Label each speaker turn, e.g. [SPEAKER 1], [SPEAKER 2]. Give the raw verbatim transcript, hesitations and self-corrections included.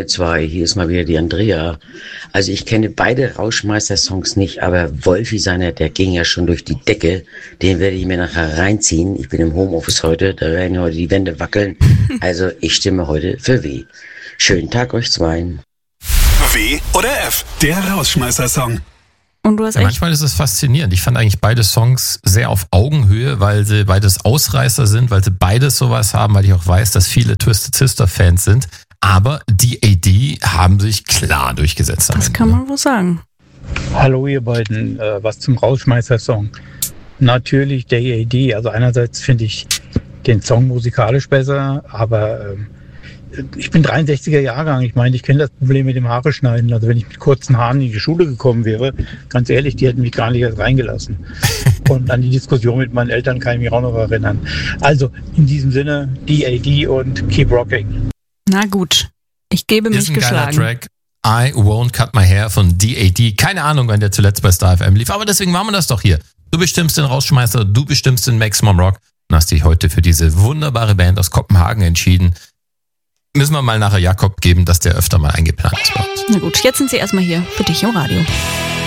[SPEAKER 1] ihr zwei, hier ist mal wieder die Andrea. Also ich kenne beide Rauschmeister-Songs nicht, aber Wolfi seiner, der ging ja schon durch die Decke. Den werde ich mir nachher reinziehen. Ich bin im Homeoffice heute, da werden heute die Wände wackeln. Also ich stimme heute für W. Schönen Tag euch zweien.
[SPEAKER 2] W oder F, der Rausschmeißer-Song.
[SPEAKER 3] Und du hast
[SPEAKER 4] Ja,
[SPEAKER 3] echt...
[SPEAKER 4] manchmal ist es faszinierend. Ich fand eigentlich beide Songs sehr auf Augenhöhe, weil sie beides Ausreißer sind, weil sie beides sowas haben, weil ich auch weiß, dass viele Twisted Sister-Fans sind. Aber D A D haben sich klar durchgesetzt. am
[SPEAKER 3] Das
[SPEAKER 4] Ende,
[SPEAKER 3] kann
[SPEAKER 4] ne?
[SPEAKER 3] man wohl sagen.
[SPEAKER 5] Hallo ihr beiden, äh, was zum Rausschmeißer-Song. Natürlich D A D, also einerseits finde ich den Song musikalisch besser, aber ähm, ich bin dreiundsechziger Jahrgang, ich meine, ich kenne das Problem mit dem Haare schneiden. Also wenn ich mit kurzen Haaren in die Schule gekommen wäre, ganz ehrlich, die hätten mich gar nicht erst reingelassen. Und an die Diskussion mit meinen Eltern kann ich mich auch noch erinnern. Also in diesem Sinne, D A D und Keep Rocking.
[SPEAKER 3] Na gut, ich gebe mich
[SPEAKER 4] Ist ein geiler
[SPEAKER 3] geschlagen.
[SPEAKER 4] Track. I Won't Cut My Hair von D A D. Keine Ahnung, wann der zuletzt bei Star F M lief, aber deswegen machen wir das doch hier. Du bestimmst den Rausschmeißer, du bestimmst den Maximum Rock und hast dich heute für diese wunderbare Band aus Kopenhagen entschieden. Müssen wir mal nachher Jakob geben, dass der öfter mal eingeplant ist bei uns.
[SPEAKER 3] Na gut, jetzt sind sie erstmal hier für dich im Radio.